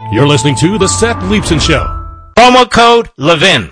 You're listening to The Seth Leibsohn Show. Promo code Levin.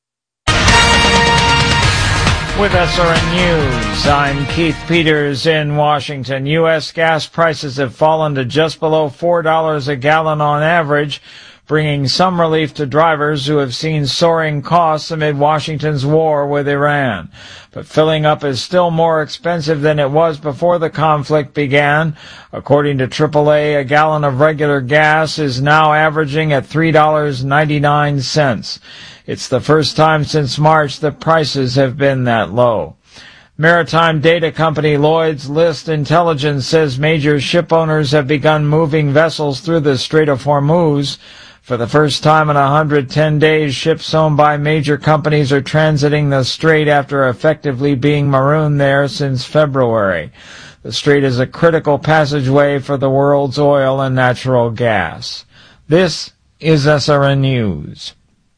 With SRN News, I'm Keith Peters in Washington. U.S. gas prices have fallen to just below $4 a gallon on average, bringing some relief to drivers who have seen soaring costs amid Washington's war with Iran. But filling up is still more expensive than it was before the conflict began. According to AAA, a gallon of regular gas is now averaging at $3.99. It's the first time since March that prices have been that low. Maritime data company Lloyd's List Intelligence says major ship owners have begun moving vessels through the Strait of Hormuz. For the first time in 110 days, ships owned by major companies are transiting the strait after effectively being marooned there since February. The strait is a critical passageway for the world's oil and natural gas. This is SRN News.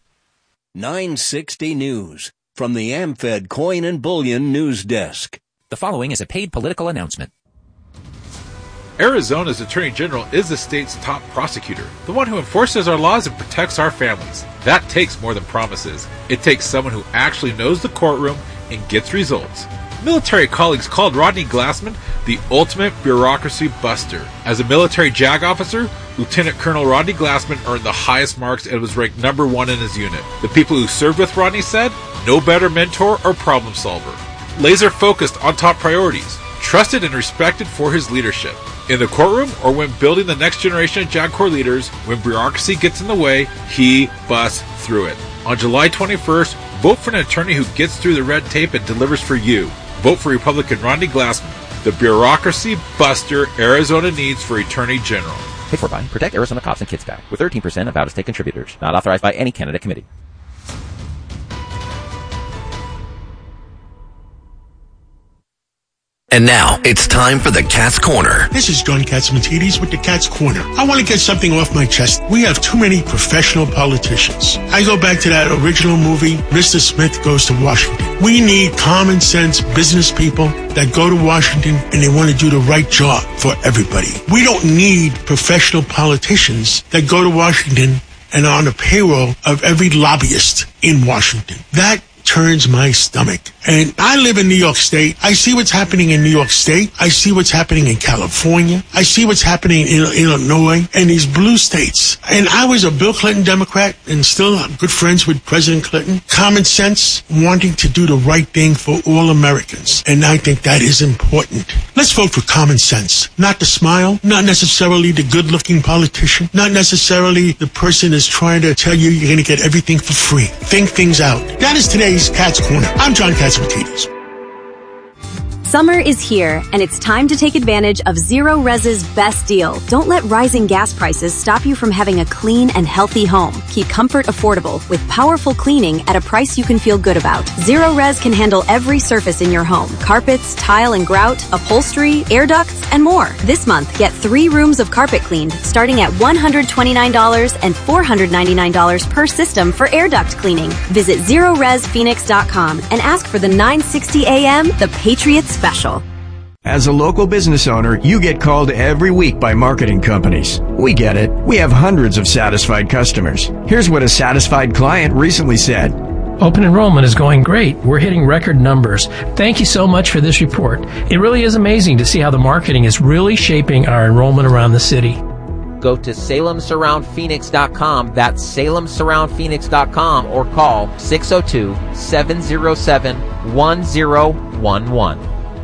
960 News from the AmFed Coin and Bullion News Desk. The following is a paid political announcement. Arizona's Attorney General is the state's top prosecutor, the one who enforces our laws and protects our families. That takes more than promises. It takes someone who actually knows the courtroom and gets results. Military colleagues called Rodney Glassman the ultimate bureaucracy buster. As a military JAG officer, Lieutenant Colonel Rodney Glassman earned the highest marks and was ranked number 1 in his unit. The people who served with Rodney said, no better mentor or problem solver. Laser focused on top priorities, trusted and respected for his leadership. In the courtroom or when building the next generation of JAG Corps leaders, when bureaucracy gets in the way, he busts through it. On July 21st, vote for an attorney who gets through the red tape and delivers for you. Vote for Republican Rodney Glassman, the bureaucracy buster Arizona needs for Attorney General. Paid for by Protect Arizona Cops and Kids PAC, with 13% of out-of-state contributors. Not authorized by any candidate committee. And now, it's time for the Cat's Corner. This is John Catsimatidis with the Cat's Corner. I want to get something off my chest. We have too many professional politicians. I go back to that original movie, Mr. Smith Goes to Washington. We need common sense business people that go to Washington and they want to do the right job for everybody. We don't need professional politicians that go to Washington and are on the payroll of every lobbyist in Washington. That turns my stomach. And I live in New York State. I see what's happening in New York State. I see what's happening in California. I see what's happening in Illinois and these blue states. And I was a Bill Clinton Democrat and still I'm good friends with President Clinton. Common sense, wanting to do the right thing for all Americans. And I think that is important. Let's vote for common sense. Not the smile, not necessarily the good-looking politician, not necessarily the person that's trying to tell you you're going to get everything for free. Think things out. That is today's Cat's Corner. I'm John Catsimatidis. Summer is here, and it's time to take advantage of Zero Res's best deal. Don't let rising gas prices stop you from having a clean and healthy home. Keep comfort affordable with powerful cleaning at a price you can feel good about. Zero Res can handle every surface in your home. Carpets, tile and grout, upholstery, air ducts, and more. This month, get 3 rooms of carpet cleaned, starting at $129 and $499 per system for air duct cleaning. Visit ZeroResPhoenix.com and ask for the 960 AM The Patriots Special. As a local business owner, you get called every week by marketing companies. We get it. We have hundreds of satisfied customers. Here's what a satisfied client recently said. Open enrollment is going great. We're hitting record numbers. Thank you so much for this report. It really is amazing to see how the marketing is really shaping our enrollment around the city. Go to SalemSurroundPhoenix.com. That's SalemSurroundPhoenix.com or call 602-707-1011.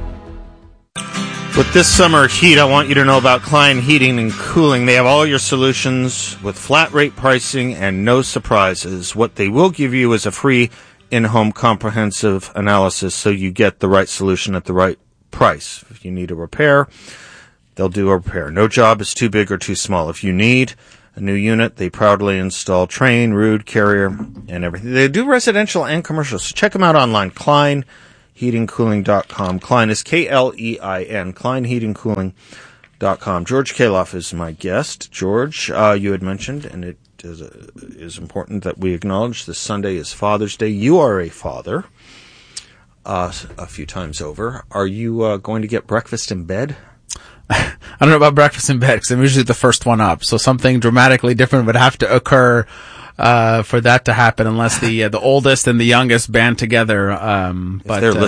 With this summer heat, I want you to know about Klein Heating and Cooling. They have all your solutions with flat rate pricing and no surprises. What they will give you is a free in-home comprehensive analysis so you get the right solution at the right price. If you need a repair, they'll do a repair. No job is too big or too small. If you need a new unit, they proudly install Trane, Ruud, Carrier, and everything. They do residential and commercial, so check them out online. KleinHeatingCooling.com. Klein is Klein, KleinHeatingCooling.com. George Kaloff is my guest. George, you had mentioned, and it is important that we acknowledge this Sunday is Father's Day. You are a father a few times over. Are you going to get breakfast in bed? I don't know about breakfast in bed because I'm usually the first one up. So something dramatically different would have to occur for that to happen, unless the oldest and the youngest band together. But